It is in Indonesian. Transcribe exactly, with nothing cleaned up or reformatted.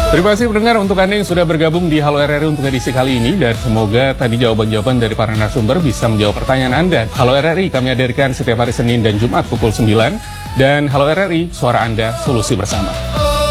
Terima kasih pendengar untuk Anda yang sudah bergabung di Halo R R I untuk edisi kali ini, dan semoga tadi jawaban-jawaban dari para narasumber bisa menjawab pertanyaan Anda. Halo R R I kami hadirkan setiap hari Senin dan Jumat pukul sembilan, dan Halo R R I, suara Anda, solusi bersama.